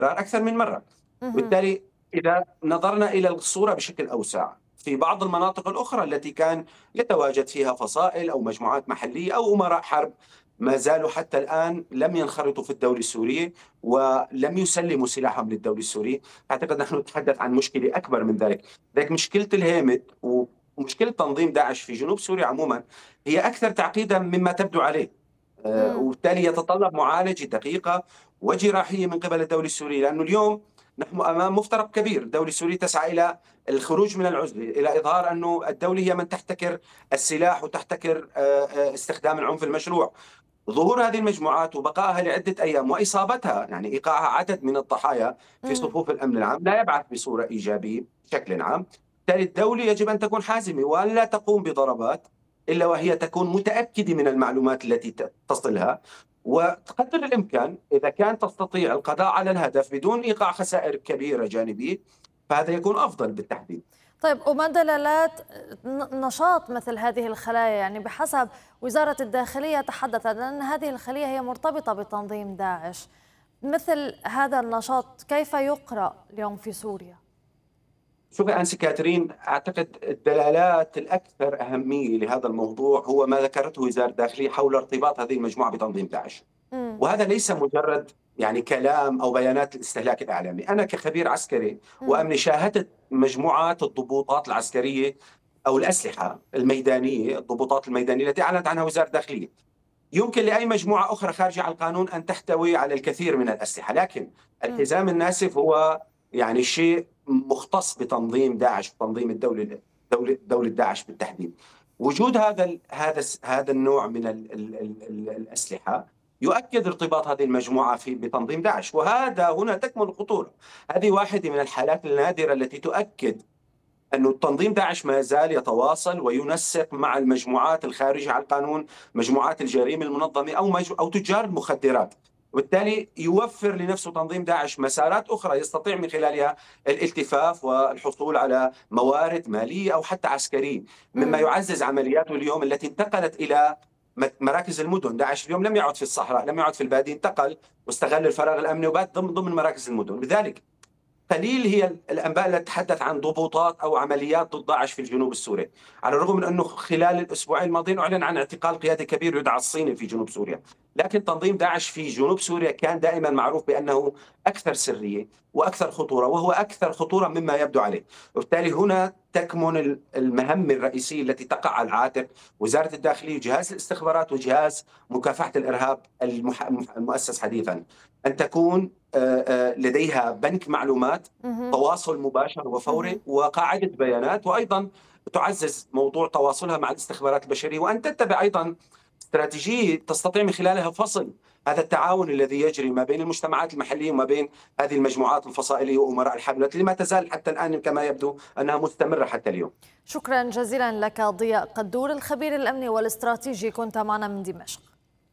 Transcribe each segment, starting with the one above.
أكثر من مرة. اهم. بالتالي إذا نظرنا إلى الصورة بشكل أوسع، في بعض المناطق الأخرى التي كان يتواجد فيها فصائل أو مجموعات محلية أو أمراء حرب ما زالوا حتى الآن لم ينخرطوا في الدولة السورية ولم يسلموا سلاحهم للدولة السورية. أعتقد نحن نتحدث عن مشكلة أكبر من ذلك. لذلك مشكلة الهيمت ومشكلة تنظيم داعش في جنوب سوريا عموما هي أكثر تعقيدا مما تبدو عليه. إمم. وبالتالي يتطلب معالجة دقيقة وجراحية من قبل الدولة السورية، لأنه اليوم نحن أمام مفترق كبير. الدولة السورية تسعى إلى الخروج من العزلة، إلى إظهار أنه الدولة هي من تحتكر السلاح وتحتكر استخدام العنف المشروع. ظهور هذه المجموعات وبقائها لعدة أيام وإصابتها، يعني إيقاعها عدد من الضحايا في إمم. صفوف الأمن العام، لا يبعث بصورة إيجابية بشكل عام. بالتالي الدولة يجب أن تكون حازمة وأن لا تقوم بضربات إلا وهي تكون متأكدة من المعلومات التي تصلها، وقدر الإمكان إذا كانت تستطيع القضاء على الهدف بدون إيقاع خسائر كبيرة جانبية فهذا يكون أفضل بالتحديد. طيب، وما دلالات نشاط مثل هذه الخلايا؟ يعني بحسب وزارة الداخلية تحدثت أن هذه الخلية هي مرتبطة بتنظيم داعش. مثل هذا النشاط كيف يقرأ اليوم في سوريا؟ شوفي أنسي كاترين، أعتقد الدلالات الأكثر أهمية لهذا الموضوع هو ما ذكرته وزارة الداخلية حول ارتباط هذه المجموعة بتنظيم داعش. إمم. وهذا ليس مجرد يعني كلام أو بيانات الاستهلاك الإعلامي. أنا كخبير عسكري إمم. وأمني شاهدت مجموعات الضبوطات العسكرية أو الأسلحة الميدانية، الضبوطات الميدانية التي أعلنت عنها وزارة الداخلية. يمكن لأي مجموعة أخرى خارجة عن القانون أن تحتوي على الكثير من الأسلحة، لكن إمم. الحزام الناسف هو يعني شيء مختص بتنظيم داعش وتنظيم دولة داعش بالتحديد. وجود هذا النوع من الأسلحة يؤكد ارتباط هذه المجموعة بتنظيم داعش، وهذا هنا تكمن الخطورة. هذه واحدة من الحالات النادرة التي تؤكد أن تنظيم داعش ما زال يتواصل وينسق مع المجموعات الخارجة عن القانون، مجموعات الجريمة المنظمة أو تجار المخدرات. وبالتالي يوفر لنفسه تنظيم داعش مسارات أخرى يستطيع من خلالها الالتفاف والحصول على موارد مالية أو حتى عسكرية، مما إمم. يعزز عملياته اليوم التي انتقلت إلى مراكز المدن. داعش اليوم لم يعد في الصحراء، لم يعد في البادية، انتقل واستغل الفراغ الأمني وبات ضمن مراكز المدن. لذلك قليل هي الانباء التي تتحدث عن ضبوطات او عمليات ضد داعش في الجنوب السوري، على الرغم من انه خلال الاسبوعين الماضيين اعلن عن اعتقال قيادي كبير يدعى الصيني في جنوب سوريا. لكن تنظيم داعش في جنوب سوريا كان دائما معروف بانه اكثر سريه واكثر خطوره، وهو اكثر خطوره مما يبدو عليه. وبالتالي هنا تكمن المهمه الرئيسيه التي تقع على عاتق وزاره الداخليه وجهاز الاستخبارات وجهاز مكافحه الارهاب المؤسس حديثا، ان تكون لديها بنك معلومات، اهم. تواصل مباشر اهم. وفوري وقاعدة بيانات، وأيضا تعزز موضوع تواصلها مع الاستخبارات البشرية، وأن تتبع أيضا استراتيجية تستطيع من خلالها فصل هذا التعاون الذي يجري ما بين المجتمعات المحلية وما بين هذه المجموعات الفصائلية وأمراء الحرب التي ما تزال حتى الآن كما يبدو أنها مستمرة حتى اليوم. شكرا جزيلا لك ضياء قدور، الخبير الأمني والاستراتيجي، كنت معنا من دمشق.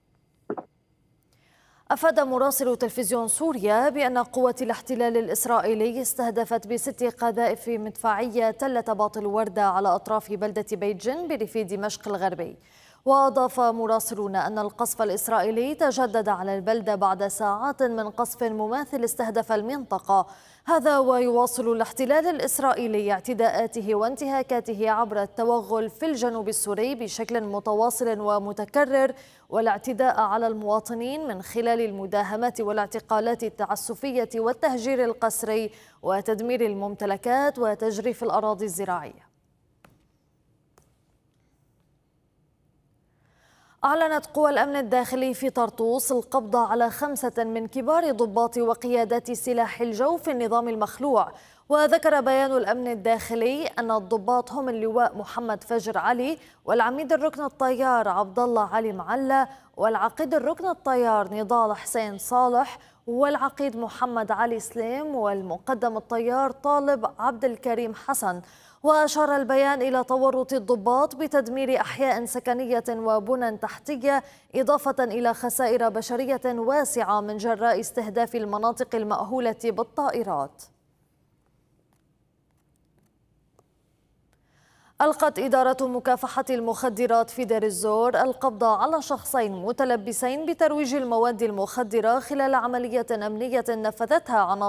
أفاد مراسل تلفزيون سوريا بأن قوات الاحتلال الإسرائيلي استهدفت ب6 قذائف مدفعية تلة باطل وردة على أطراف بلدة بيت جن بريف دمشق الغربي. وأضاف مراسلون أن القصف الإسرائيلي تجدد على البلدة بعد ساعات من قصف مماثل استهدف المنطقة. هذا ويواصل الاحتلال الإسرائيلي اعتداءاته وانتهاكاته عبر التوغل في الجنوب السوري بشكل متواصل ومتكرر، والاعتداء على المواطنين من خلال المداهمات والاعتقالات التعسفية والتهجير القسري وتدمير الممتلكات وتجريف الأراضي الزراعية. أعلنت قوى الأمن الداخلي في طرطوس القبض على 5 من كبار ضباط وقيادات سلاح الجو في النظام المخلوع. وذكر بيان الأمن الداخلي أن الضباط هم اللواء محمد فجر علي، والعميد الركن الطيار عبد الله علي معلة، والعقيد الركن الطيار نضال حسين صالح، والعقيد محمد علي سليم، والمقدم الطيار طالب عبد الكريم حسن. وأشار البيان إلى تورط الضباط بتدمير أحياء سكنية وبنى تحتية، إضافة إلى خسائر بشرية واسعة من جراء استهداف المناطق المأهولة بالطائرات. ألقت إدارة مكافحة المخدرات في دير الزور القبض على شخصين متلبسين بترويج المواد المخدرة خلال عملية أمنية نفذتها عناصر